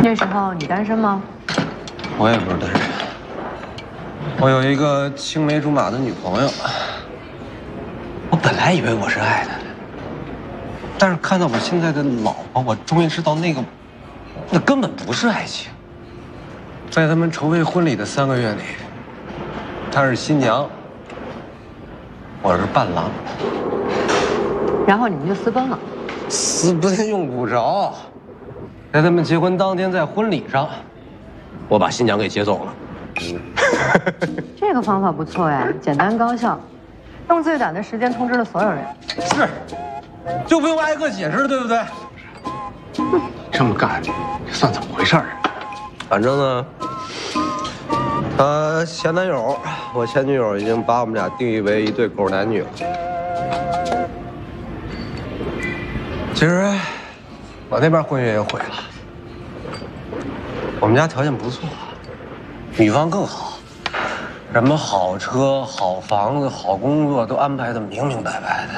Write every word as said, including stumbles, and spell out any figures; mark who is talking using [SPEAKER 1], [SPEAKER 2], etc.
[SPEAKER 1] 那时候你单身吗？
[SPEAKER 2] 我也不是单身，我有一个青梅竹马的女朋友。我本来以为我是爱她的，但是看到我现在的老婆，我终于知道那个，那根本不是爱情。在他们筹备婚礼的三个月里，她是新娘，我是伴郎。
[SPEAKER 1] 然后你们就私奔了。
[SPEAKER 2] 私奔用不着，在他们结婚当天，在婚礼上，我把新娘给接走了。
[SPEAKER 1] 这个方法不错哎，简单高效，用最短的时间通知了所有人。
[SPEAKER 2] 是，就不用挨个解释，对不对？
[SPEAKER 3] 你这么干，这算怎么回事啊？
[SPEAKER 2] 反正呢，他前男友，我前女友已经把我们俩定义为一对狗男女了。其实，我那边婚约也毁了。我们家条件不错，女方更好，什么好车、好房子、好工作都安排的明明白白的。